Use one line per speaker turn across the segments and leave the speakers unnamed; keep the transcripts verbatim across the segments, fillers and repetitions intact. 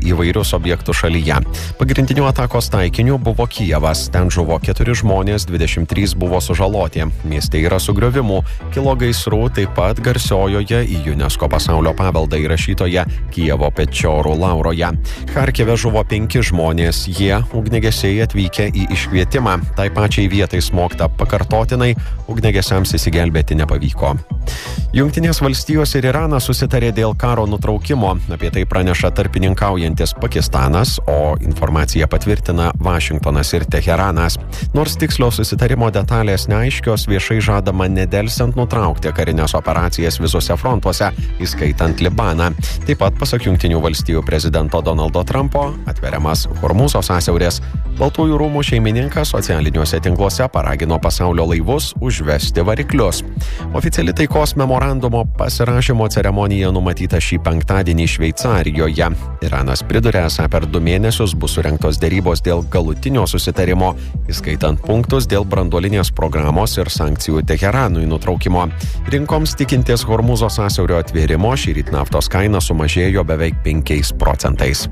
įvairius objektus šalyje. Pagrindiniu atakos taikiniu buvo Kijevas. Ten žuvo keturi žmonės, dvidešimt trys buvo sužaloti. Mieste yra sugriovimų, kilo gaisrų taip pat garsiojoje į UNESCO pasaulio paveldą įrašytoje Kijevo Pečiorų Lauroje. Charkive žuvo penki žmonės. Jie, ugniagesiai, atvykę į iškvietimą. Tai pačiai vietai smogta pakartotinai, ugniagesiams įsigelbėti nepavyko. Jungtinės valstijos ir Iranas susitarė dėl karo nutraukimo. Apie tai praneša tarpininkaujantis Pakistanas, o informaciją patvirtina Vašingtonas ir Teheranas. Nors tikslios susitarimo detalės neaiškios, viešai žadama nedelsiant nutraukti karinės operacijas visose frontuose, įskaitant Libaną. Taip pat, pasak Jungtinių valstijų prezidento Donaldo Trumpo, atveriamas Hormūzo sąsiauris. Baltųjų rūmų šeimininkas socialiniuose tinkluose paragino pasaulio laivus užvesti variklius. Oficiali taikos memorandumo pasirašymo ceremonija numatyta šį penktadienį Šveicarijoje. Iranas priduria, esą per du mėnesius bus surengtos derybos dėl galutinio susitarimo, įskaitant punktus dėl branduolinės programos ir sankcijų Teheranui nutraukimo. Rinkoms tikintis Hormūzo sąsiaurio atvėrimo, šįryt naftos kaina sumažėjo beveik penkiais procentais.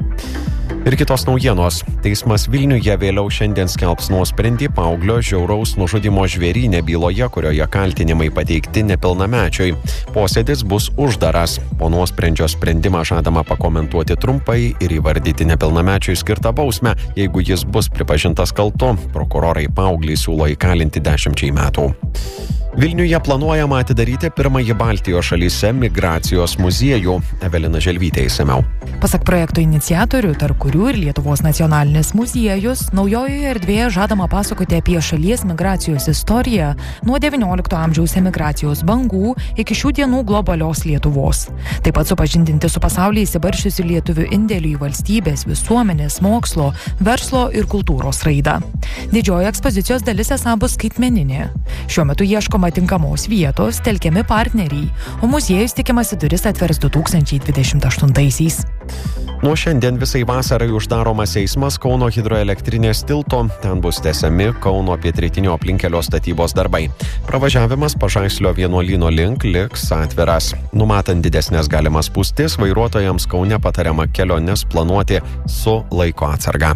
Ir kitos naujienos. Teismas Vilniuje vėliau šiandien skelbs nuosprendį paauglio žiauraus nužudymo žvėryne byloje, kurioje kaltinimai pateikti nepilnamečiui. Posėdis bus uždaras. Po nuosprendžio sprendimą žadama pakomentuoti trumpai ir įvardyti nepilnamečiui skirtą bausmę, jeigu jis bus pripažintas kaltu. Prokurorai paauglį siūlo įkalinti dešimčiai metų. Vilniuje planuojama atidaryti pirmąjį Baltijos šalyse migracijos muziejų. Evelina Želvytė išsamiau.
Pasak projekto iniciatorių, tarp kurių ir Lietuvos nacionalinis muziejus, naujojoje erdvėje žadama pasakoti apie šalies migracijos istoriją nuo devyniolikto amžiaus emigracijos bangų iki šių dienų globalios Lietuvos. Taip pat supažindinti su pasaulyje įsibaršiusių lietuvių indėlių į valstybės, visuomenės, mokslo, verslo ir kultūros raidą. Didžioji ekspozicijos dalis esą bus skaitmeninė. Šiuo metu ieškoma tinkamos vietos, telkiami partneriai, o muziejus tikimasi duris atvers du tūkstančiai dvidešimt aštuntaisiais.
Nuo šiandien visai vasarai uždaromas eismas Kauno hidroelektrinės tilto. Ten bus tęsiami Kauno pietrytinio aplinkelio statybos darbai. Pravažiavimas Pažaislio vienuolyno link liks atviras. Numatant didesnės galimas spūstis, vairuotojams Kaune patariama keliones planuoti su laiko atsarga.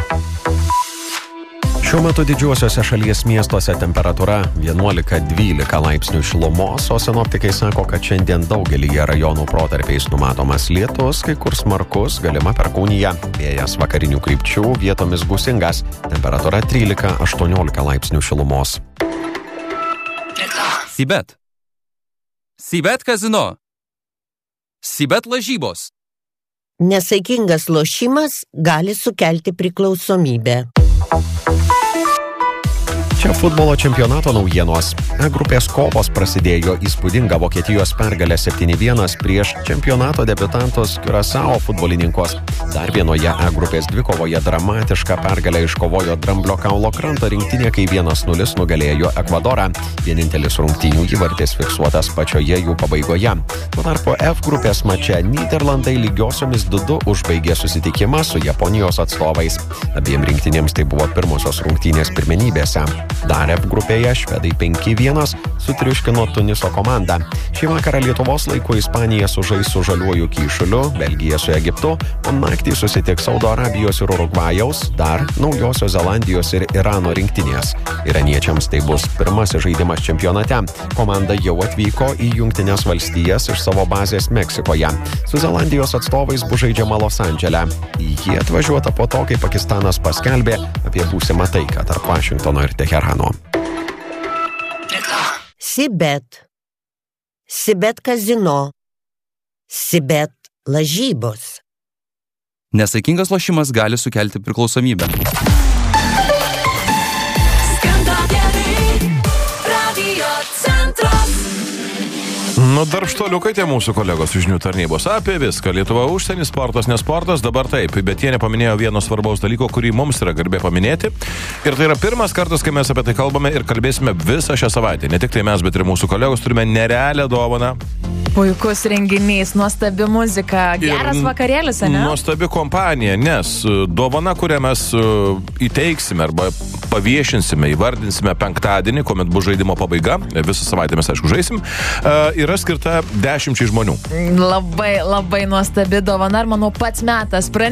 Šiuo metu didžiuosiuose šalies miestuose temperatūra vienuolika dvylika laipsnių šilumos, o sinoptikai sako, kad šiandien daugelyje rajonų protarpiais numatomas lietus, kai kur smarkus, galima perkūnija, vėjas vakarinių krypčių, vietomis gūsingas, temperatūra trylika aštuoniolika laipsnių šilumos.
Sibet. Sibet kazino. Sibet lažybos.
Nesaikingas lošimas gali sukelti priklausomybę.
Čia futbolo čempionato naujienos. E grupės kovos prasidėjo įspūdinga Vokietijos pergalė septyni vienas prieš čempionato debiutantus Curaçao futbolininkus. Dar vienoje E grupės dvikovoje dramatišką pergalę iškovojo Dramblio kaulo kranto rinktinė, kai vienas nulis nugalėjo Ekvadorą. Vienintelis rungtynių įvartis fiksuotas pačioje jų pabaigoje. Tuo tarpu F grupės mače Nyderlandai lygiosiomis du du užbaigė susitikimą su Japonijos atstovais. Abiem rinktinėms tai buvo pirmosios rungtynės pirmenybėse. Dar F grupėje švedai penki vienas sutriuškino Tuniso komandą. Šį vakarą Lietuvos laiku Ispanija sužais su Žaliuoju Kyšuliu, Belgija su Egiptu, o naktį susitiks Saudo Arabijos ir Urugvajaus, dar Naujosios Zelandijos ir Irano rinktinės. Iraniečiams tai bus pirmasis žaidimas čempionate. Komanda jau atvyko į Jungtines valstijas iš savo bazės Meksikoje. Su Zelandijos atstovais bus žaidžiama Los Andžele. Į jį atvažiuota po to, kai Pakistanas paskelbė apie būsimą taiką tarp Vašingtono ir Teherano.
Sibet. Sibet kazino. Sibet lažybos.
Nesaikingas lošimas gali sukelti priklausomybę.
Nu, darbštoliukai tie mūsų kolegos iš žinių tarnybos. Apie viską. Lietuva užsienis, sportas, nesportas, dabar taip. Bet jie nepaminėjo vieno svarbaus dalyko, kurį mums yra garbė paminėti. Ir tai yra pirmas kartas, kai mes apie tai kalbame ir kalbėsime visą šią savaitę. Ne tik tai mes, bet ir mūsų kolegos turime nerealią dovaną.
Puikus renginys, nuostabi muzika, geras vakarėlis, ne?
Nuostabi kompanija, nes dovana, kurią mes įteiksime arba paviešinsime, įvardinsime penktadienį, kuomet bus žaidimo pabaiga, visą savaitę mes aišku žaisim, yra skirta dešimčiai žmonių.
Labai, labai nuostabi dovana ir manau pats metas pranešti.